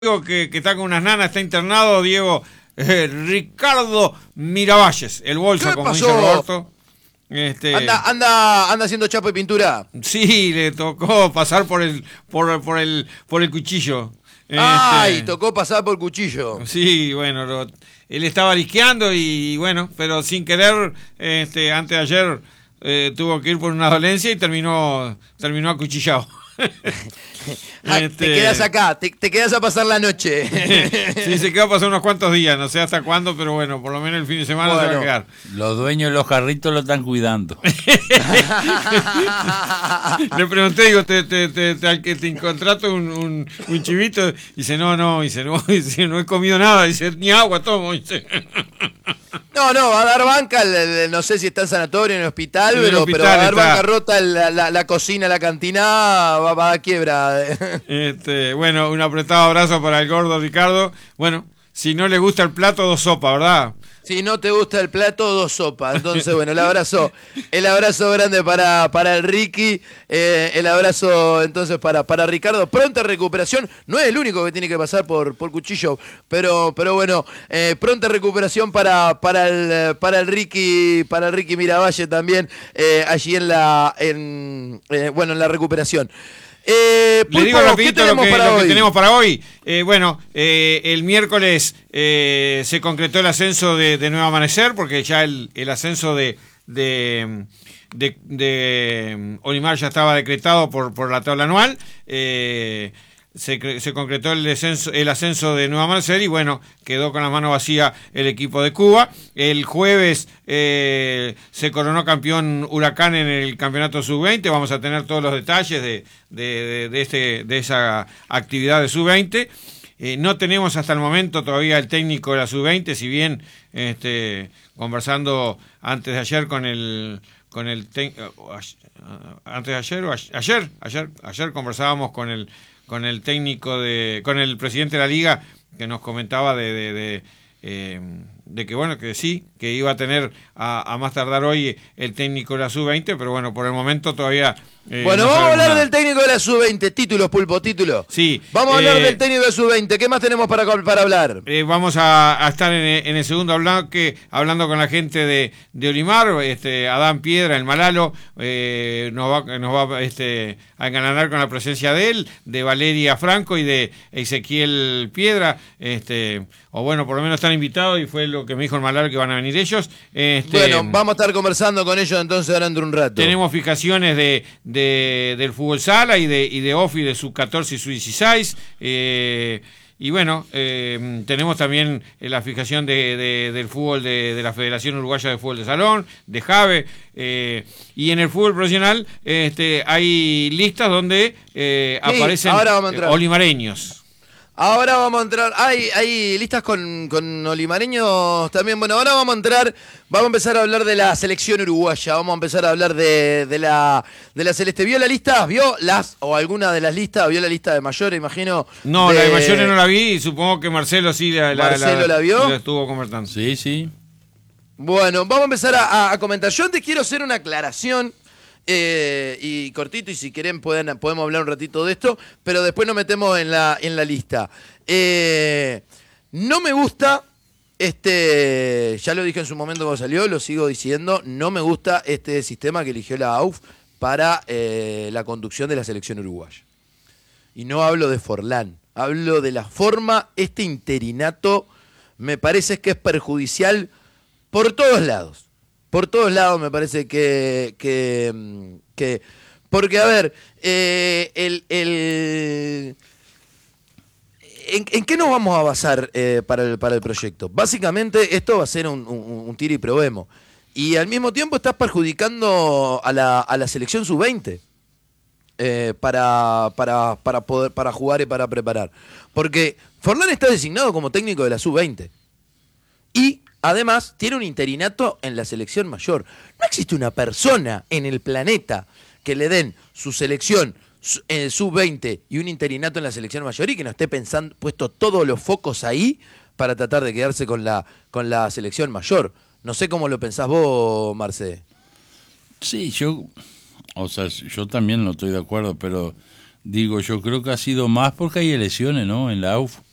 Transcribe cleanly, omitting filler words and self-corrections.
Diego que está con unas nanas, está internado, Diego Ricardo Miravalles, el bolso, ¿Qué como pasó? dice Roberto. Anda haciendo chapa y pintura. Sí, le tocó pasar por el cuchillo. Ay, tocó pasar por cuchillo. Sí, bueno, él estaba lisqueando y bueno, pero sin querer, antes de ayer tuvo que ir por una dolencia y terminó acuchillado. Te quedas acá, te quedas a pasar la noche. Sí, se quedó a pasar unos cuantos días, no sé hasta cuándo, pero bueno, por lo menos el fin de semana se va a quedar. Los dueños de los carritos lo están cuidando. Le pregunté, digo, te encontraste un chivito, y dice, no, he comido nada, dice, ni agua tomo, dice. No, va a dar banca, no sé si está en sanatorio, en el hospital, pero va a dar bancarrota la cocina, la cantina, va a dar quiebra. Bueno, un apretado abrazo para el gordo Ricardo. Bueno, si no le gusta el plato, 2 sopas, ¿verdad? Si no te gusta el plato, 2 sopas. Entonces, bueno, el abrazo grande para el Ricky, el abrazo entonces para Ricardo. Pronta recuperación. No es el único que tiene que pasar por cuchillo, pero bueno, pronta recuperación para el Ricky Miravalle también, allí en la recuperación. Le digo rapidito lo que tenemos para hoy. El miércoles se concretó el ascenso de Nuevo Amanecer, porque ya el ascenso de Olimar ya estaba decretado por la tabla anual. Se concretó el ascenso de Nuevo Amanecer y bueno, quedó con la mano vacía el equipo de Cuba. El jueves se coronó campeón Huracán en el campeonato sub-20. Vamos a tener todos los detalles de esa actividad de sub-20. No tenemos hasta el momento todavía el técnico de la sub-20, si bien conversando antes de ayer ayer conversábamos con el técnico con el presidente de la liga, que nos comentaba de que bueno, que sí, que iba a tener a más tardar hoy el técnico de la sub-20, pero bueno, por el momento todavía bueno, vamos a hablar del técnico de la sub-20, títulos, Pulpo, títulos. Sí. Vamos a hablar del técnico de la sub-20, ¿qué más tenemos para hablar? Vamos a estar en el segundo bloque hablando con la gente de Olimar. Adán Piedra, el Malalo, nos va a engalanar con la presencia de él, de Valeria Franco y de Ezequiel Piedra, o bueno, por lo menos están invitados y fue lo que me dijo el Malalo, que van a venir ellos. Bueno, vamos a estar conversando con ellos entonces ahora dentro de un rato. Tenemos fijaciones del fútbol sala y de OFI de sub 14 y sub 16. Y bueno, tenemos también la fijación del fútbol de la Federación Uruguaya de Fútbol de Salón, de JAVE, y en el fútbol profesional hay listas donde aparecen olimareños. Ahora vamos a entrar, hay listas con olimareños también. Bueno, ahora vamos a empezar a hablar de la selección uruguaya, vamos a empezar a hablar de la Celeste. ¿Vio la lista? ¿O alguna de las listas? ¿Vio la lista de mayores, imagino? No, la de mayores no la vi, y supongo que Marcelo sí ¿Marcelo la vio? La estuvo conversando. Sí. Bueno, vamos a empezar a comentar. Yo antes quiero hacer una aclaración. Y cortito, y si quieren podemos hablar un ratito de esto, pero después nos metemos en la lista. No me gusta, ya lo dije en su momento cuando salió, lo sigo diciendo, no me gusta este sistema que eligió la AUF para la conducción de la selección uruguaya. Y no hablo de Forlán, hablo de la forma. Este interinato me parece que es perjudicial por todos lados. Por todos lados me parece que porque, a ver, ¿en qué nos vamos a basar para el proyecto? Básicamente esto va a ser un tiro y probemos. Y al mismo tiempo estás perjudicando a la selección sub-20 para jugar y para preparar. Porque Forlán está designado como técnico de la sub-20. Y además, tiene un interinato en la selección mayor. No existe una persona en el planeta que le den su selección sub-20 y un interinato en la selección mayor y que no esté puesto todos los focos ahí para tratar de quedarse con la selección mayor. No sé cómo lo pensás vos, Marcé. Sí, yo también no estoy de acuerdo, pero digo, yo creo que ha sido más porque hay elecciones, ¿no? En la AUF.